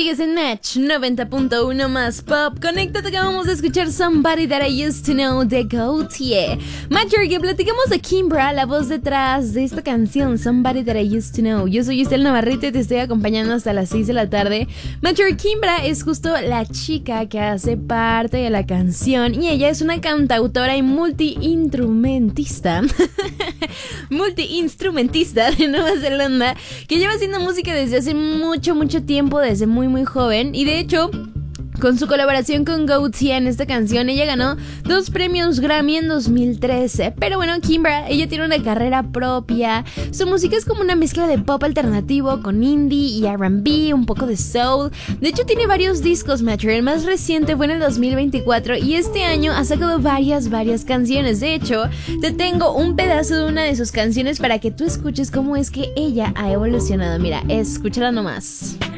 Sigues en Match 90.1 más pop. Conéctate que vamos a escuchar Somebody That I Used to Know de Gautier. Matcher, que platicamos de Kimbra, la voz detrás de esta canción Somebody That I Used to Know. Yo soy Estelle Navarrete y te estoy acompañando hasta las 6 de la tarde. Matcher, Kimbra es justo la chica que hace parte de la canción y ella es una cantautora y multiinstrumentista de Nueva Zelanda que lleva haciendo música desde hace mucho tiempo, desde muy joven. Y de hecho, con su colaboración con Gautier en esta canción, ella ganó 2 premios Grammy en 2013. Pero bueno, Kimbra, ella tiene una carrera propia. Su música es como una mezcla de pop alternativo con indie y R&B, un poco de soul. De hecho, tiene varios discos, Matcher. El más reciente fue en el 2024 y este año ha sacado varias canciones. De hecho, te tengo un pedazo de una de sus canciones para que tú escuches cómo es que ella ha evolucionado. Mira, escúchala nomás.